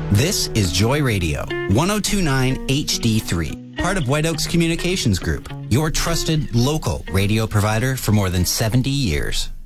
This is Joy Radio, 1029 HD3, part of White Oaks Communications Group, your trusted local radio provider for more than 70 years.